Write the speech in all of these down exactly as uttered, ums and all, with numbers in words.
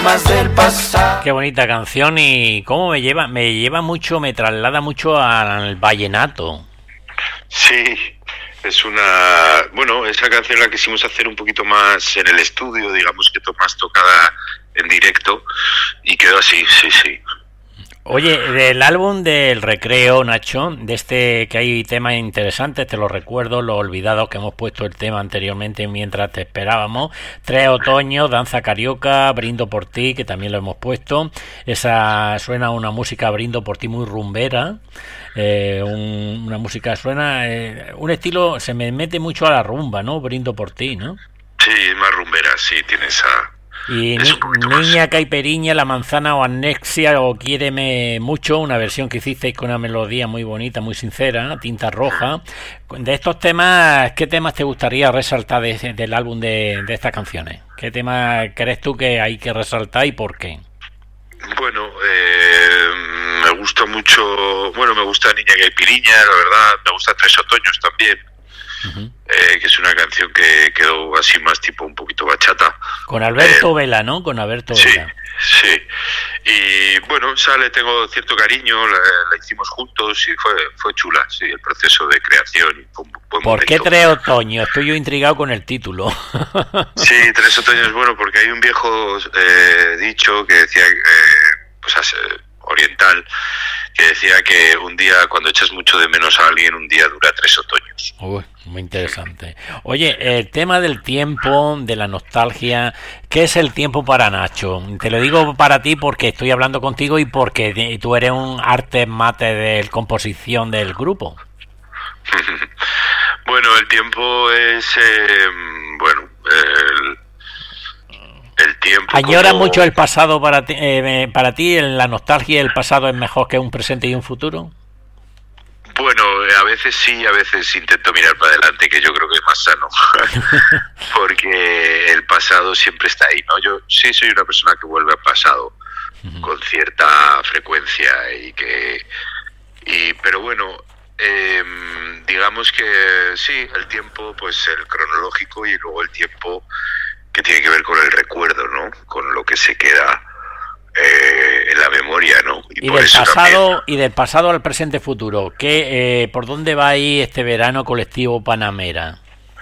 fantasmas del pasado. Qué bonita canción y cómo me lleva, me lleva mucho, me traslada mucho al vallenato. Sí, es una... Bueno, esa canción la quisimos hacer un poquito más en el estudio, digamos que más tocada en directo, y quedó así, sí, sí. Oye, del álbum del Recreo, Nacho, de este que hay temas interesantes, te lo recuerdo, Los Olvidados, que hemos puesto el tema anteriormente mientras te esperábamos, Tres Otoños, Danza Carioca, Brindo por ti, que también lo hemos puesto, esa suena una música Brindo por ti muy rumbera, eh, un, una música suena, eh, un estilo, se me mete mucho a la rumba, ¿no? Brindo por ti, ¿no? Sí, más rumbera, sí, tiene esa... Y ni, Niña Caipiriña, La Manzana o Anexia o Quiéreme Mucho, una versión que hicisteis con una melodía muy bonita, muy sincera, tinta roja. De estos temas, ¿qué temas te gustaría resaltar de, del álbum de, de estas canciones? ¿Qué temas crees tú que hay que resaltar y por qué? Bueno, eh, me gusta mucho, bueno, me gusta Niña Caipiriña, la verdad, me gusta Tres Otoños también. Uh-huh. Eh, que es una canción que quedó así más tipo un poquito bachata. Con Alberto eh, Vela, ¿no? Con Alberto sí, Vela. Sí, y bueno, o sea, le tengo cierto cariño, la, la hicimos juntos y fue fue chula, sí, el proceso de creación. Y fue un buen ¿Por momento. qué Tres Otoños? Estoy yo intrigado con el título. Sí, Tres Otoños, bueno, porque hay un viejo eh, dicho que decía, eh, pues eh, oriental, que decía que un día, cuando echas mucho de menos a alguien, un día dura tres otoños. Uy, muy interesante. Oye, el tema del tiempo, de la nostalgia, ¿qué es el tiempo para Nacho? Te lo digo para ti porque estoy hablando contigo y porque tú eres un arte mate de composición del grupo. Bueno, el tiempo es, eh, bueno, el... El tiempo. ¿Añora como... mucho el pasado para ti? Eh, ¿Para ti la nostalgia el pasado es mejor que un presente y un futuro? Bueno, a veces sí, a veces intento mirar para adelante, que yo creo que es más sano. Porque el pasado siempre está ahí, ¿no? Yo sí soy una persona que vuelve al pasado uh-huh. con cierta frecuencia y que... y pero bueno, eh, digamos que sí, el tiempo, pues el cronológico y luego el tiempo... que tiene que ver con el recuerdo, ¿no? Con lo que se queda eh, en la memoria, ¿no? Y, y del pasado también... y del pasado al presente futuro, ¿qué, eh, por dónde va a ir este verano Colectivo Panamera?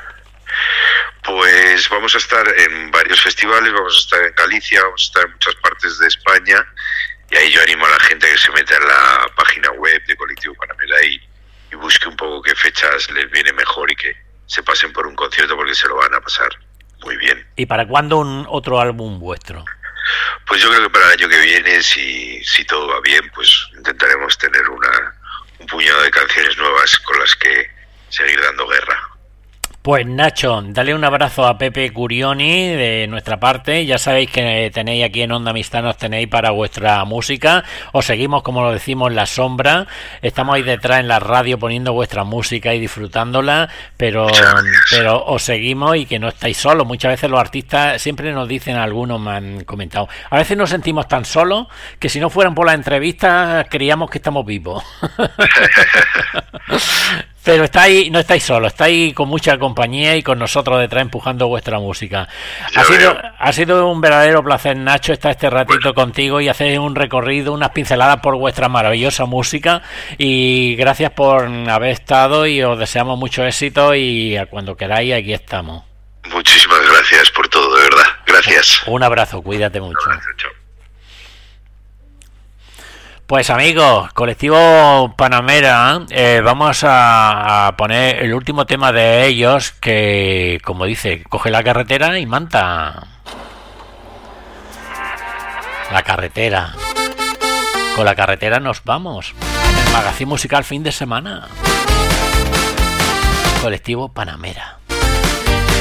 Pues vamos a estar en varios festivales, vamos a estar en Galicia, vamos a estar en muchas partes de España, y ahí yo animo a la gente a que se meta en la página web de Colectivo Panamera y, y busque un poco qué fechas les viene mejor y que se pasen por un concierto porque se lo van a pasar muy bien. ¿Y para cuándo un otro álbum vuestro? Pues yo creo que para el año que viene, si, si todo va bien, pues intentaremos tener una un puñado de canciones nuevas con las que seguir dando guerra. Pues Nacho, dale un abrazo a Pepe Curioni de nuestra parte. Ya sabéis que tenéis aquí en Onda Amistad, nos tenéis para vuestra música. Os seguimos, como lo decimos, en la sombra. Estamos ahí detrás en la radio poniendo vuestra música y disfrutándola, pero pero os seguimos y que no estáis solos. Muchas veces los artistas, siempre nos dicen, algunos me han comentado, a veces nos sentimos tan solos que si no fueran por las entrevistas creíamos que estamos vivos. Pero estáis, no estáis solos, estáis con mucha compañía y con nosotros detrás empujando vuestra música. Ha sido, ha sido un verdadero placer, Nacho, estar este ratito bueno. contigo y hacer un recorrido, unas pinceladas por vuestra maravillosa música. Y gracias por haber estado y os deseamos mucho éxito y a cuando queráis aquí estamos. Muchísimas gracias por todo, de verdad. Gracias. Un abrazo, cuídate mucho. Un abrazo, chao. Pues amigos, Colectivo Panamera, eh, vamos a, a poner el último tema de ellos que, como dice, coge la carretera y manta. La carretera. Con la carretera nos vamos. El magazine musical fin de semana. Colectivo Panamera.